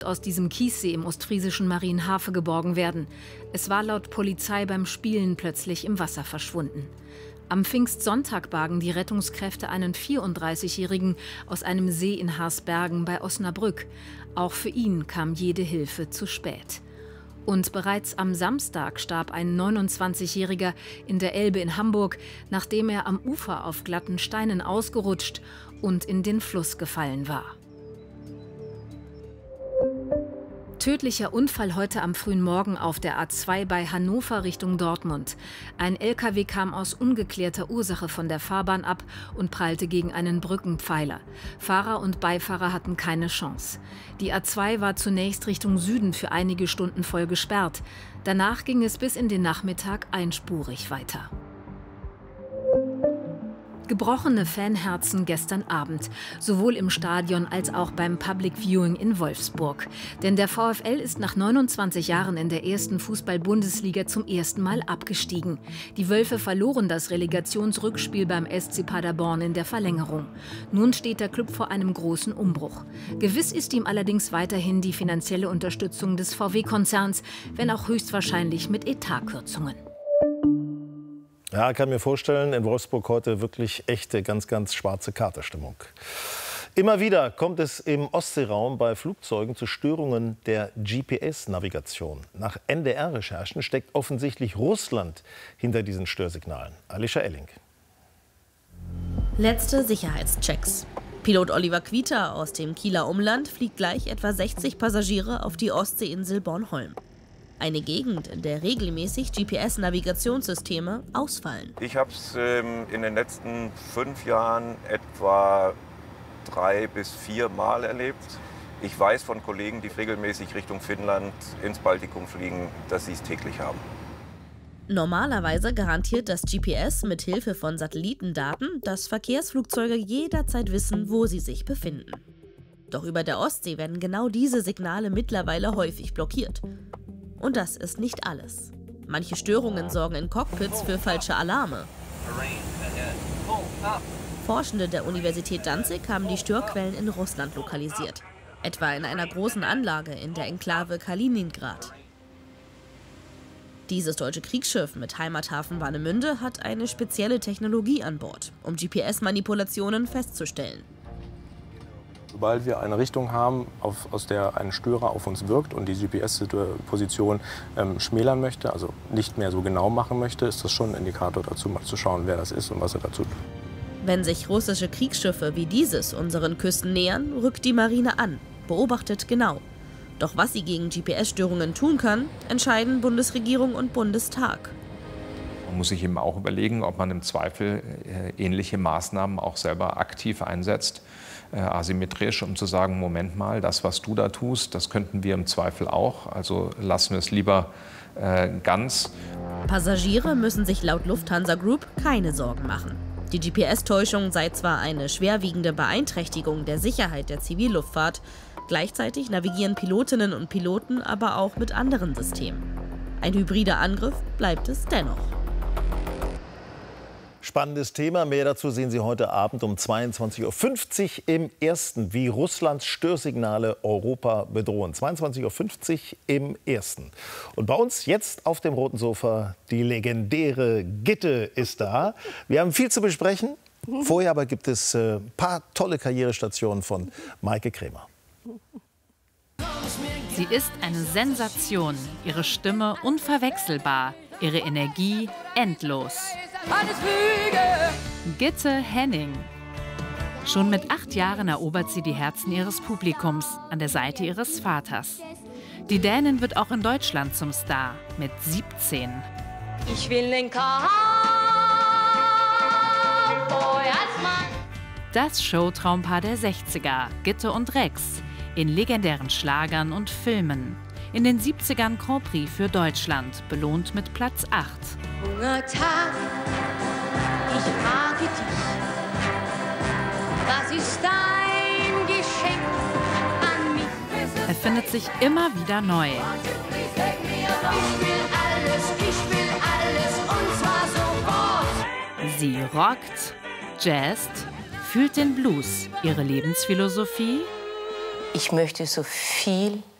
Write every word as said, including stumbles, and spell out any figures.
aus diesem Kiessee im ostfriesischen Marienhafe geborgen werden. Es war laut Polizei beim Spielen plötzlich im Wasser verschwunden. Am Pfingstsonntag bargen die Rettungskräfte einen vierunddreißigjährigen aus einem See in Harsbergen bei Osnabrück. Auch für ihn kam jede Hilfe zu spät. Und bereits am Samstag starb ein neunundzwanzigjähriger in der Elbe in Hamburg, nachdem er am Ufer auf glatten Steinen ausgerutscht und in den Fluss gefallen war. Tödlicher Unfall heute am frühen Morgen auf der A zwei bei Hannover Richtung Dortmund. Ein L K W kam aus ungeklärter Ursache von der Fahrbahn ab und prallte gegen einen Brückenpfeiler. Fahrer und Beifahrer hatten keine Chance. Die A zwei war zunächst Richtung Süden für einige Stunden voll gesperrt. Danach ging es bis in den Nachmittag einspurig weiter. Gebrochene Fanherzen gestern Abend, sowohl im Stadion als auch beim Public Viewing in Wolfsburg. Denn der VfL ist nach neunundzwanzig Jahren in der ersten Fußball-Bundesliga zum ersten Mal abgestiegen. Die Wölfe verloren das Relegationsrückspiel beim S C Paderborn in der Verlängerung. Nun steht der Klub vor einem großen Umbruch. Gewiss ist ihm allerdings weiterhin die finanzielle Unterstützung des V W-Konzerns, wenn auch höchstwahrscheinlich mit Etatkürzungen. Ja, kann mir vorstellen, in Wolfsburg heute wirklich echte, ganz, ganz schwarze Katerstimmung. Immer wieder kommt es im Ostseeraum bei Flugzeugen zu Störungen der G P S-Navigation. Nach N D R-Recherchen steckt offensichtlich Russland hinter diesen Störsignalen. Alicia Elling. Letzte Sicherheitschecks. Pilot Oliver Quieter aus dem Kieler Umland fliegt gleich etwa sechzig Passagiere auf die Ostseeinsel Bornholm. Eine Gegend, in der regelmäßig G P S-Navigationssysteme ausfallen. Ich habe es ähm, in den letzten fünf Jahren etwa drei bis vier Mal erlebt. Ich weiß von Kollegen, die regelmäßig Richtung Finnland ins Baltikum fliegen, dass sie es täglich haben. Normalerweise garantiert das G P S mit Hilfe von Satellitendaten, dass Verkehrsflugzeuge jederzeit wissen, wo sie sich befinden. Doch über der Ostsee werden genau diese Signale mittlerweile häufig blockiert. Und das ist nicht alles. Manche Störungen sorgen in Cockpits für falsche Alarme. Forschende der Universität Danzig haben die Störquellen in Russland lokalisiert. Etwa in einer großen Anlage in der Enklave Kaliningrad. Dieses deutsche Kriegsschiff mit Heimathafen Warnemünde hat eine spezielle Technologie an Bord, um G P S-Manipulationen festzustellen. Sobald wir eine Richtung haben, auf, aus der ein Störer auf uns wirkt und die G P S-Position ähm, schmälern möchte, also nicht mehr so genau machen möchte, ist das schon ein Indikator dazu, mal zu schauen, wer das ist und was er dazu tut. Wenn sich russische Kriegsschiffe wie dieses unseren Küsten nähern, rückt die Marine an, beobachtet genau. Doch was sie gegen G P S-Störungen tun kann, entscheiden Bundesregierung und Bundestag. Man muss sich eben auch überlegen, ob man im Zweifel äh, ähnliche Maßnahmen auch selber aktiv einsetzt, äh, asymmetrisch, um zu sagen, Moment mal, das, was du da tust, das könnten wir im Zweifel auch, also lassen wir es lieber äh, ganz. Passagiere müssen sich laut Lufthansa Group keine Sorgen machen. Die G P S-Täuschung sei zwar eine schwerwiegende Beeinträchtigung der Sicherheit der Zivilluftfahrt, gleichzeitig navigieren Pilotinnen und Piloten aber auch mit anderen Systemen. Ein hybrider Angriff bleibt es dennoch. Spannendes Thema. Mehr dazu sehen Sie heute Abend um zweiundzwanzig Uhr fünfzig im Ersten, wie Russlands Störsignale Europa bedrohen. zweiundzwanzig Uhr fünfzig im Ersten. Und bei uns jetzt auf dem roten Sofa die legendäre Gitte ist da. Wir haben viel zu besprechen. Vorher aber gibt es ein äh, paar tolle Karrierestationen von Maike Krämer. Sie ist eine Sensation. Ihre Stimme unverwechselbar. Ihre Energie endlos. Gitte Henning. Schon mit acht Jahren erobert sie die Herzen ihres Publikums an der Seite ihres Vaters. Die Dänin wird auch in Deutschland zum Star mit siebzehn. Ich will den Cowboy als Mann. Das Showtraumpaar der sechziger, Gitte und Rex, in legendären Schlagern und Filmen. In den siebzigern Grand Prix für Deutschland, belohnt mit Platz acht. Hungertag, ich frage dich, was ist dein Geschenk an mich? Er findet sich immer wieder neu. Ich will alles, ich will alles und zwar sofort. Sie rockt, jazzt, fühlt den Blues. Ihre Lebensphilosophie? Ich möchte so viel